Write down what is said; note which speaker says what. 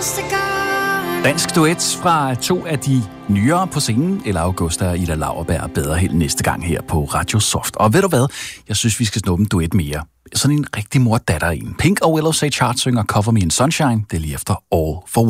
Speaker 1: Dansk duet fra to af de nyere på scenen, Ella Augusta og Ida Lauerberg. Bedre held næste gang her på Radio Soft. Og ved du hvad? Jeg synes, vi skal snuppe en duet mere. Sådan en rigtig mor-datter en. Pink og Willow Sage Hart synger Cover Me in Sunshine. Det er lige efter All for